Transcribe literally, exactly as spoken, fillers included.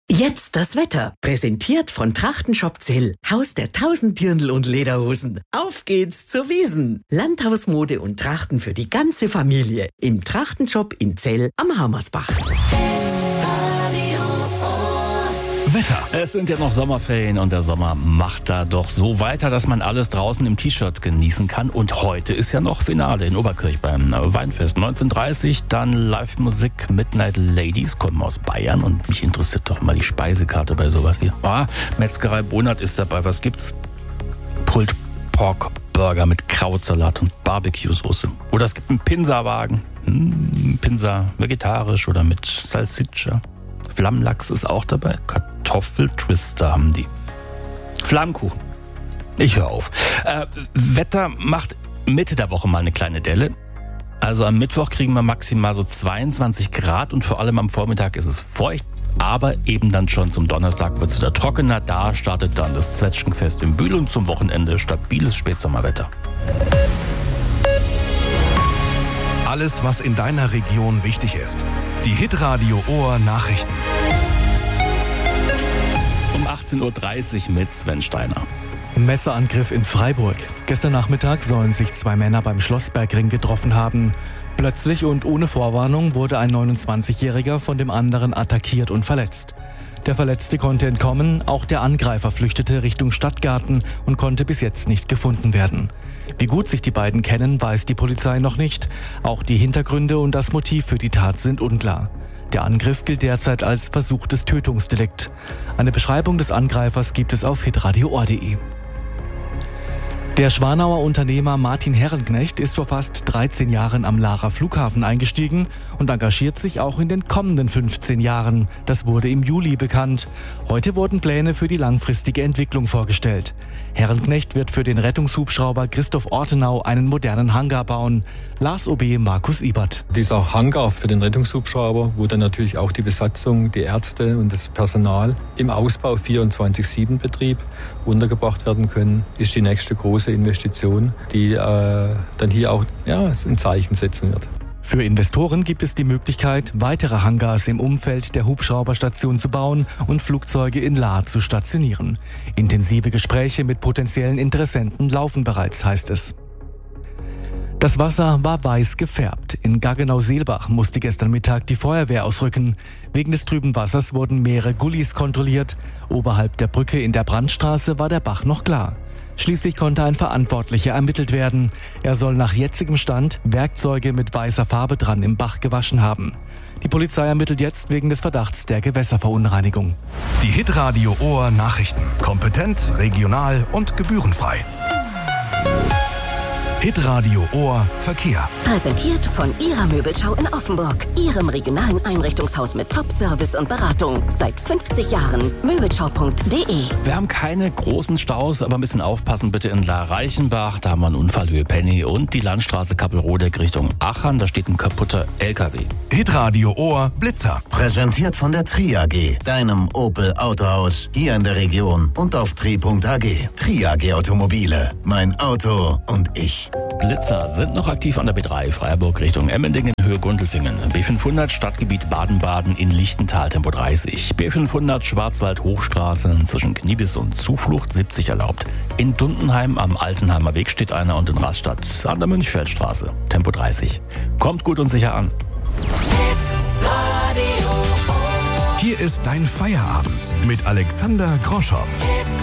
Jetzt das Wetter. Präsentiert von Trachtenshop Zell. Haus der tausend Dirndl und Lederhosen. Auf geht's zur Wiesn. Landhausmode und Trachten für die ganze Familie. Im Trachtenshop in Zell am Hammersbach. Wetter. Es sind ja noch Sommerferien und der Sommer macht da doch so weiter, dass man alles draußen im T-Shirt genießen kann. Und heute ist ja noch Finale in Oberkirch beim Weinfest. neunzehn Uhr dreißig, dann Live-Musik. Midnight Ladies kommen aus Bayern und mich interessiert doch mal die Speisekarte bei sowas hier. Ah, Metzgerei Bonat ist dabei. Was gibt's? Pulled Pork Burger mit Krautsalat und Barbecue-Soße. Oder es gibt einen Pinsawagen. Hm, Pinsa vegetarisch oder mit Salsiccia. Flammlachs ist auch dabei. Kartoffeltwister haben die. Flammkuchen. Ich höre auf. Äh, Wetter macht Mitte der Woche mal eine kleine Delle. Also am Mittwoch kriegen wir maximal so zweiundzwanzig Grad und vor allem am Vormittag ist es feucht. Aber eben dann schon zum Donnerstag wird es wieder trockener. Da startet dann das Zwetschgenfest in Bühl und zum Wochenende stabiles Spätsommerwetter. Alles, was in deiner Region wichtig ist. Die Hitradio Ohr Nachrichten. Um achtzehn Uhr dreißig mit Sven Steiner. Messerangriff in Freiburg. Gestern Nachmittag sollen sich zwei Männer beim Schlossbergring getroffen haben. Plötzlich und ohne Vorwarnung wurde ein neunundzwanzigjähriger von dem anderen attackiert und verletzt. Der Verletzte konnte entkommen, auch der Angreifer flüchtete Richtung Stadtgarten und konnte bis jetzt nicht gefunden werden. Wie gut sich die beiden kennen, weiß die Polizei noch nicht. Auch die Hintergründe und das Motiv für die Tat sind unklar. Der Angriff gilt derzeit als versuchtes Tötungsdelikt. Eine Beschreibung des Angreifers gibt es auf hitradio ohr punkt de. Der Schwanauer Unternehmer Martin Herrenknecht ist vor fast dreizehn Jahren am Laarer Flughafen eingestiegen und engagiert sich auch in den kommenden fünfzehn Jahren. Das wurde im Juli bekannt. Heute wurden Pläne für die langfristige Entwicklung vorgestellt. Herrenknecht wird für den Rettungshubschrauber Christoph Ortenau einen modernen Hangar bauen. Lars O B Markus Ibert. Dieser Hangar für den Rettungshubschrauber, wo dann natürlich auch die Besatzung, die Ärzte und das Personal im Ausbau vierundzwanzig sieben Betrieb untergebracht werden können, ist die nächste große Investition, die äh, dann hier auch ja, ein Zeichen setzen wird. Für Investoren gibt es die Möglichkeit, weitere Hangars im Umfeld der Hubschrauberstation zu bauen und Flugzeuge in Lahr zu stationieren. Intensive Gespräche mit potenziellen Interessenten laufen bereits, heißt es. Das Wasser war weiß gefärbt. In Gaggenau-Seelbach musste gestern Mittag die Feuerwehr ausrücken. Wegen des trüben Wassers wurden mehrere Gullis kontrolliert. Oberhalb der Brücke in der Brandstraße war der Bach noch klar. Schließlich konnte ein Verantwortlicher ermittelt werden. Er soll nach jetzigem Stand Werkzeuge mit weißer Farbe dran im Bach gewaschen haben. Die Polizei ermittelt jetzt wegen des Verdachts der Gewässerverunreinigung. Die Hitradio Ohr Nachrichten. Kompetent, regional und gebührenfrei. Hitradio Ohr Verkehr. Präsentiert von Ihrer Möbelschau in Offenburg. Ihrem regionalen Einrichtungshaus mit Top-Service und Beratung. Seit fünfzig Jahren. Möbelschau punkt de. Wir haben keine großen Staus, aber ein bisschen aufpassen bitte in La-Reichenbach. Da haben wir einen Unfall Höhe Penny und die Landstraße Kappelrodeck Richtung Aachen. Da steht ein kaputter L K W. Hitradio Ohr Blitzer. Präsentiert von der Tri A G, deinem Opel Autohaus hier in der Region und auf tri punkt a g. Tri A G Automobile. Mein Auto und ich. Blitzer sind noch aktiv an der B drei Freiburg Richtung Emmendingen, Höhe Gundelfingen. B fünfhundert Stadtgebiet Baden-Baden in Lichtental Tempo dreißig. B fünfhundert Schwarzwald Hochstraße zwischen Kniebis und Zuflucht siebzig erlaubt. In Dundenheim am Altenheimer Weg steht einer und in Rastatt an der Münchfeldstraße Tempo dreißig. Kommt gut und sicher an. Hier ist dein Feierabend mit Alexander Groschow.